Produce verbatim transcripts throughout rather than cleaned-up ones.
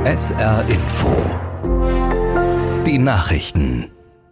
S R Info. Die Nachrichten.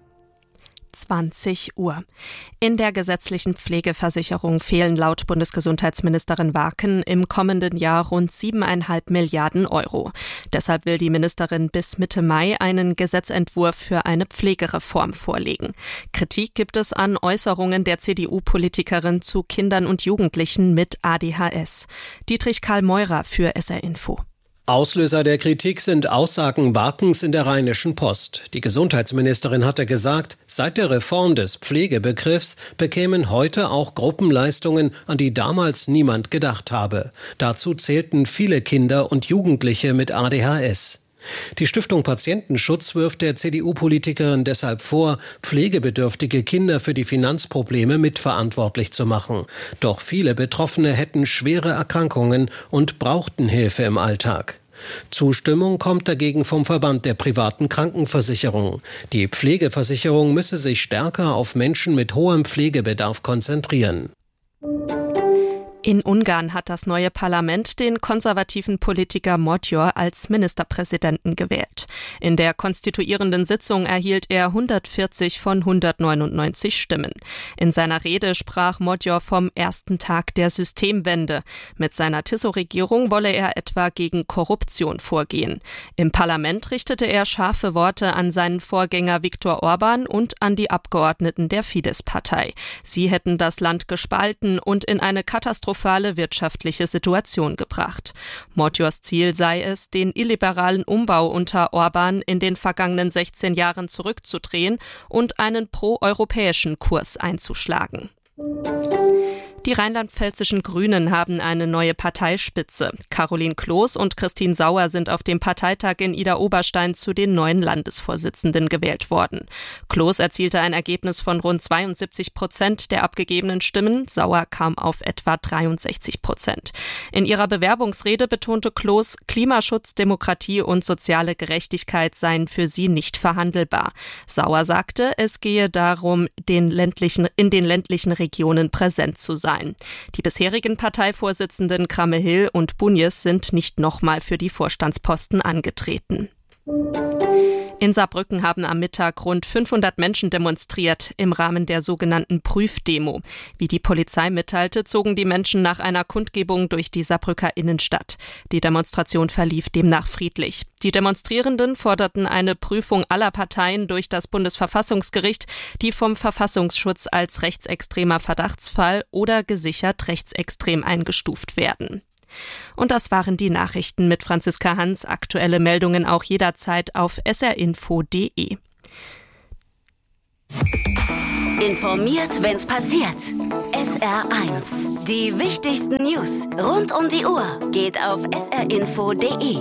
zwanzig Uhr. In der gesetzlichen Pflegeversicherung fehlen laut Bundesgesundheitsministerin Warken im kommenden Jahr rund siebeneinhalb Milliarden Euro. Deshalb will die Ministerin bis Mitte Mai einen Gesetzentwurf für eine Pflegereform vorlegen. Kritik gibt es an Äußerungen der C D U-Politikerin zu Kindern und Jugendlichen mit A D H S. Dietrich Karl Meurer für S R Info. Auslöser der Kritik sind Aussagen Warkens in der Rheinischen Post. Die Gesundheitsministerin hatte gesagt, seit der Reform des Pflegebegriffs bekämen heute auch Gruppenleistungen, an die damals niemand gedacht habe. Dazu zählten viele Kinder und Jugendliche mit A D H S. Die Stiftung Patientenschutz wirft der C D U-Politikerin deshalb vor, pflegebedürftige Kinder für die Finanzprobleme mitverantwortlich zu machen. Doch viele Betroffene hätten schwere Erkrankungen und brauchten Hilfe im Alltag. Zustimmung kommt dagegen vom Verband der privaten Krankenversicherung. Die Pflegeversicherung müsse sich stärker auf Menschen mit hohem Pflegebedarf konzentrieren. In Ungarn hat das neue Parlament den konservativen Politiker Magyar als Ministerpräsidenten gewählt. In der konstituierenden Sitzung erhielt er hundertvierzig von hundertneunundneunzig Stimmen. In seiner Rede sprach Magyar vom ersten Tag der Systemwende. Mit seiner Tiso-Regierung wolle er etwa gegen Korruption vorgehen. Im Parlament richtete er scharfe Worte an seinen Vorgänger Viktor Orban und an die Abgeordneten der Fidesz-Partei. Sie hätten das Land gespalten und in eine Katastrophe wirtschaftliche Situation gebracht. Magyars Ziel sei es, den illiberalen Umbau unter Orban in den vergangenen sechzehn Jahren zurückzudrehen und einen proeuropäischen Kurs einzuschlagen. Die rheinland-pfälzischen Grünen haben eine neue Parteispitze. Caroline Kloß und Christine Sauer sind auf dem Parteitag in Idar-Oberstein zu den neuen Landesvorsitzenden gewählt worden. Kloß erzielte ein Ergebnis von rund zweiundsiebzig Prozent der abgegebenen Stimmen. Sauer kam auf etwa dreiundsechzig Prozent. In ihrer Bewerbungsrede betonte Kloß, Klimaschutz, Demokratie und soziale Gerechtigkeit seien für sie nicht verhandelbar. Sauer sagte, es gehe darum, den ländlichen, in den ländlichen Regionen präsent zu sein. Die bisherigen Parteivorsitzenden Kramme-Hill und Bunjes sind nicht nochmal für die Vorstandsposten angetreten. In Saarbrücken haben am Mittag rund fünfhundert Menschen demonstriert im Rahmen der sogenannten Prüfdemo. Wie die Polizei mitteilte, zogen die Menschen nach einer Kundgebung durch die Saarbrücker Innenstadt. Die Demonstration verlief demnach friedlich. Die Demonstrierenden forderten eine Prüfung aller Parteien durch das Bundesverfassungsgericht, die vom Verfassungsschutz als rechtsextremer Verdachtsfall oder gesichert rechtsextrem eingestuft werden. Und das waren die Nachrichten mit Franziska Hans. Aktuelle Meldungen auch jederzeit auf s r info punkt d e. Informiert, wenn's passiert. S R eins. Die wichtigsten News rund um die Uhr geht auf s r info punkt d e.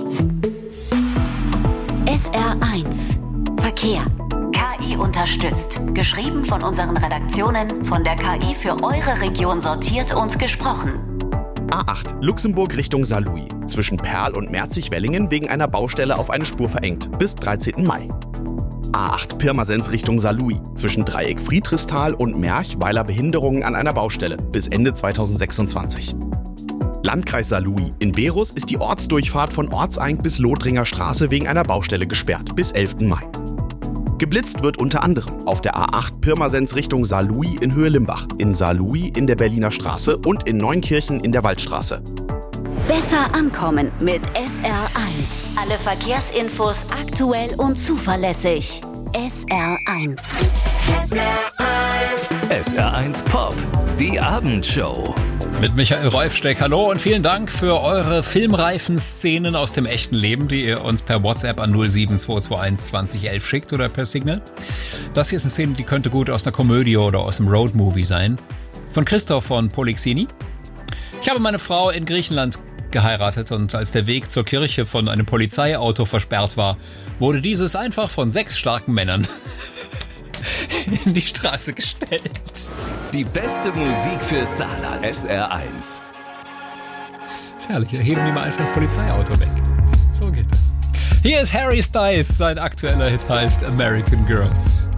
S R eins. Verkehr. K I unterstützt. Geschrieben von unseren Redaktionen, von der K I für eure Region sortiert und gesprochen. A acht, Luxemburg Richtung Saarlouis. Zwischen Perl und Merzig-Wellingen wegen einer Baustelle auf eine Spur verengt. Bis dreizehnten Mai. A acht, Pirmasens Richtung Saarlouis. Zwischen Dreieck Friedrichsthal und Merch, weiler Behinderungen an einer Baustelle. Bis Ende zweitausendsechsundzwanzig. Landkreis Saarlouis. In Berus ist die Ortsdurchfahrt von Ortseing bis Lothringer Straße wegen einer Baustelle gesperrt. Bis elften Mai. Geblitzt wird unter anderem auf der A acht Pirmasens Richtung Saarlouis in Höhe Limbach, in Saarlouis in der Berliner Straße und in Neunkirchen in der Waldstraße. Besser ankommen mit S R eins. Alle Verkehrsinfos aktuell und zuverlässig. S R eins. S R eins. S R eins Pop. Die Abendshow. Mit Michael Rolfsteck, hallo und vielen Dank für eure filmreifen Szenen aus dem echten Leben, die ihr uns per WhatsApp an null sieben zwei zwei eins zwanzig elf schickt oder per Signal. Das hier ist eine Szene, die könnte gut aus einer Komödie oder aus einem Roadmovie sein. Von Christoph von Polixini. Ich habe meine Frau in Griechenland geheiratet und als der Weg zur Kirche von einem Polizeiauto versperrt war, wurde dieses einfach von sechs starken Männern in die Straße gestellt. Die beste Musik für Saarland. S R eins. Ist herrlich, hier heben die mal einfach das Polizeiauto weg. So geht das. Hier ist Harry Styles, sein aktueller Hit heißt American Girls.